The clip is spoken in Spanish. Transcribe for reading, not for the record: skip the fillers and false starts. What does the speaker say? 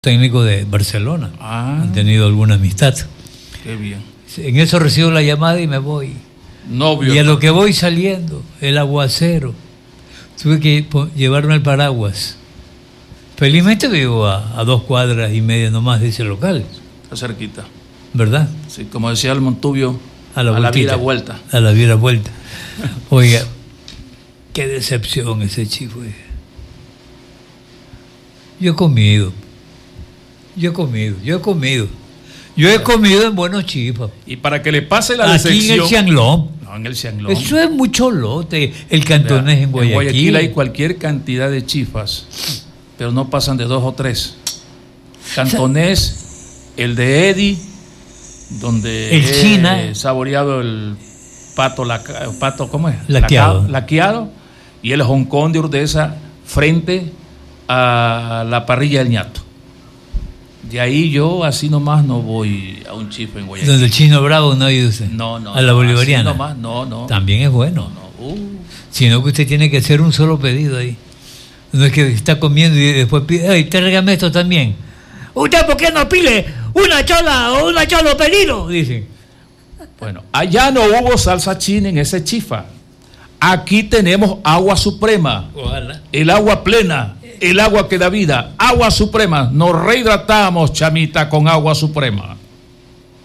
técnico de Barcelona. Han tenido alguna amistad. Qué bien. En eso recibo la llamada y me voy. Novio. Y a lo que voy saliendo, el aguacero. Tuve que llevarme el paraguas. Felizmente vivo a 2 cuadras y media nomás de ese local. Está cerquita. ¿Verdad? Sí, como decía el Montubio, a la vida vuelta. A la vida vuelta. Oiga, qué decepción ese chico. Yo he comido en buenos chifas. Y para que le pase la decepción. Aquí en el Xianglong. No, en el Xianglong. Eso es mucho lote. El cantonés en Guayaquil. En Guayaquil hay cualquier cantidad de chifas, pero no pasan de 2 o 3. Cantonés, el de Eddie, donde el China, saboreado el pato, ¿cómo es? Laqueado. Y el Hong Kong de Urdesa frente a la parrilla del ñato. De ahí yo así nomás no voy a un chifa en Guayaquil. Donde el chino bravo no ha ido usted. No. A la bolivariana. Así nomás, no. También es bueno. No. Sino que usted tiene que hacer un solo pedido ahí. No es que está comiendo y después pide, ¡ay, tráigame esto también! ¿Usted por qué no pide una chola o una cholo pedido? Dicen. Bueno, allá no hubo salsa china en ese chifa. Aquí tenemos agua suprema. Ojalá. El agua plena. El agua que da vida, agua suprema. Nos rehidratamos, chamita, con agua suprema.